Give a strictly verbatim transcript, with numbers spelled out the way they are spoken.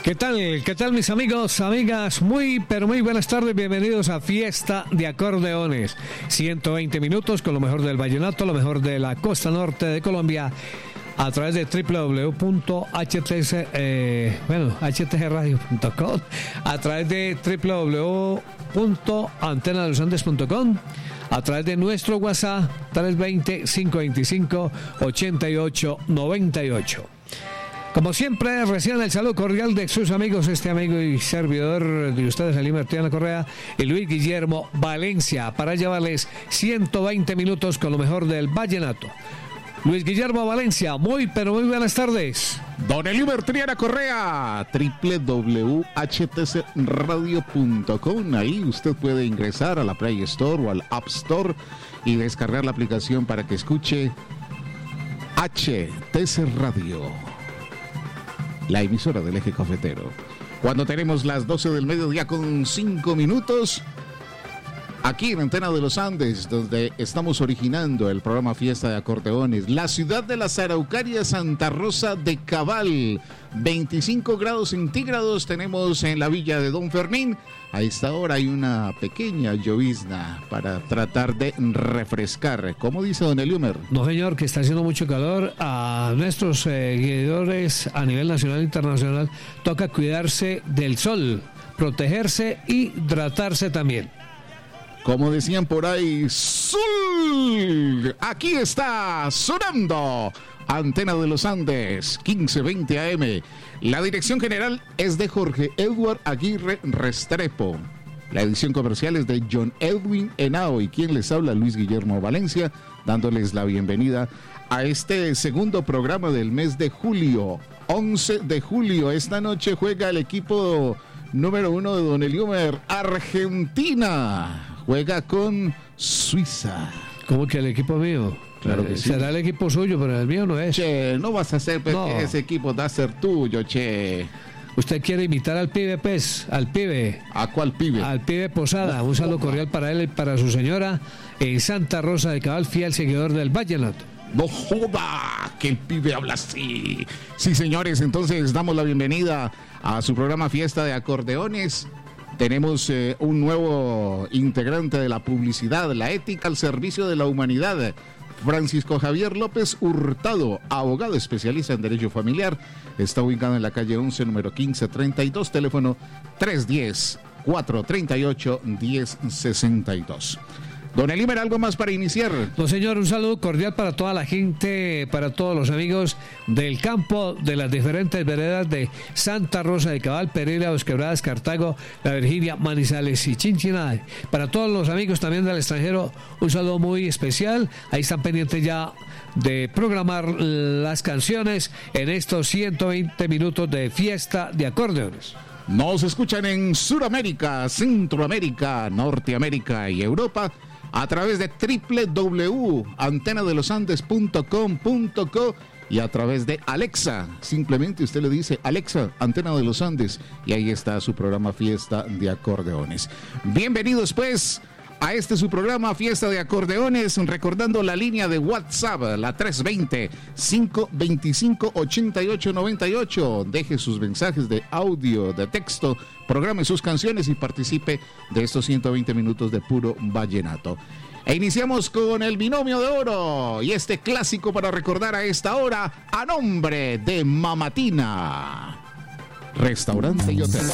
¿Qué tal? ¿Qué tal mis amigos, amigas? Muy, pero muy buenas tardes. Bienvenidos a Fiesta de Acordeones. ciento veinte minutos con lo mejor del vallenato, lo mejor de la costa norte de Colombia, a través de doble u doble u doble u punto h t c, eh, bueno, h t g radio punto com, a través de doble u doble u doble u punto antena de los andes punto com, a través de nuestro WhatsApp tres dos cero, cinco dos cinco, ocho ocho nueve ocho. Como siempre, reciban el saludo cordial de sus amigos, este amigo y servidor de ustedes, Ali Martínez Correa y Luis Guillermo Valencia, para llevarles ciento veinte minutos con lo mejor del vallenato. Luis Guillermo Valencia, muy pero muy buenas tardes. Don Eliumer Triana Correa, doble u doble u doble u punto h t c radio punto com. Ahí usted puede ingresar a la Play Store o al App Store y descargar la aplicación para que escuche H T C Radio, la emisora del eje cafetero. Cuando tenemos las doce del mediodía con cinco minutos, aquí en Antena de los Andes, donde estamos originando el programa Fiesta de Acordeones, la ciudad de las Araucarias, Santa Rosa de Cabal, veinticinco grados centígrados tenemos en la villa de Don Fermín. A esta hora hay una pequeña llovizna para tratar de refrescar. ¿Cómo dice don Eliumer? No, señor, que está haciendo mucho calor. A nuestros seguidores a nivel nacional e internacional toca cuidarse del sol, protegerse y hidratarse también. Como decían por ahí, ¡Sol! Aquí está sonando Antena de los Andes, quince veinte A M. La dirección general es de Jorge Edward Aguirre Restrepo. La edición comercial es de John Edwin Henao y quien les habla, Luis Guillermo Valencia, dándoles la bienvenida a este segundo programa del mes de julio, once de julio. Esta noche juega el equipo número uno de don Eliumer, Argentina. Juega con Suiza. ¿Cómo que el equipo mío? Claro que sí. Será el equipo suyo, pero el mío no es. Che, no vas a hacer pues, no. que ese equipo va a ser tuyo, che. ¿Usted quiere imitar al pibe, pues? Al pibe. ¿A cuál pibe? Al pibe Posada. Un saludo cordial para él y para su señora en Santa Rosa de Cabal, fiel seguidor del vallenato. ¡No joda! Que el pibe habla así. Sí, señores, entonces damos la bienvenida a su programa Fiesta de Acordeones. Tenemos eh, un nuevo integrante de la publicidad, la ética al servicio de la humanidad. Francisco Javier López Hurtado, abogado especialista en derecho familiar. Está ubicado en la calle once, número quince treinta y dos, teléfono tres uno cero, cuatro tres ocho, uno cero seis dos. Don Eliumer, ¿algo más para iniciar? No, señor, un saludo cordial para toda la gente, para todos los amigos del campo, de las diferentes veredas de Santa Rosa de Cabal, Pereira, Dos Quebradas, Cartago, La Virginia, Manizales y Chinchiná. Para todos los amigos también del extranjero, un saludo muy especial. Ahí están pendientes ya de programar las canciones en estos ciento veinte minutos de Fiesta de Acordeones. Nos escuchan en Sudamérica, Centroamérica, Norteamérica y Europa a través de doble u doble u doble u punto antena de los andes punto com punto co y a través de Alexa. Simplemente usted le dice, Alexa, Antena de los Andes, y ahí está su programa Fiesta de Acordeones. Bienvenidos pues a este su programa Fiesta de Acordeones, recordando la línea de WhatsApp, la tres dos cero, cinco dos cinco, ocho ocho nueve ocho. Deje sus mensajes de audio, de texto, programe sus canciones y participe de estos ciento veinte minutos de puro vallenato. E iniciamos con el binomio de oro y este clásico para recordar a esta hora, a nombre de Mamatina, restaurante y hotel.